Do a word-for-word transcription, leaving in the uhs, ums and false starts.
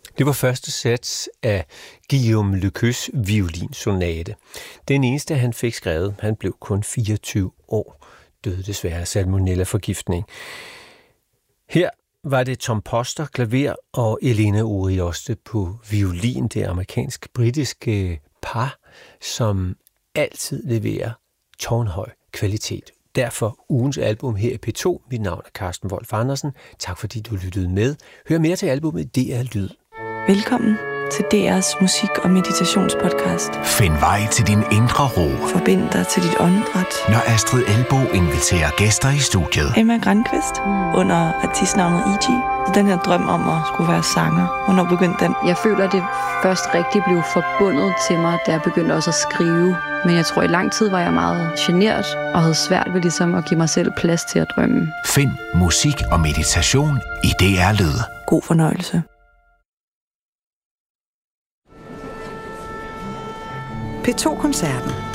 Det var første sats af Guillaume Lecœurs violinsonate. Den eneste, han fik skrevet. Han blev kun fireogtyve år, døde desværre af salmonella-forgiftning. Her var det Tom Poster, klaver, og Elena Urioste på violin, det amerikansk-britiske par, som altid leverer tårnhøj kvalitet. Derfor ugens album her i P to. Mit navn er Carsten Wolf Andersen. Tak fordi du lyttede med. Hør mere til albumet D R Lyd. Velkommen til D R's musik- og meditationspodcast. Find vej til din indre ro. Forbind dig til dit åndedræt. Når Astrid Elbo inviterer gæster i studiet. Emma Grankvist under artistnavnet E G. Den her drøm om at skulle være sanger. Hvornår begyndte den? Jeg føler, at det først rigtig blev forbundet til mig, da jeg begyndte også at skrive. Men jeg tror, i lang tid var jeg meget genert og havde svært ved ligesom at give mig selv plads til at drømme. Find musik og meditation i D R Lyd. God fornøjelse. P to Koncerten.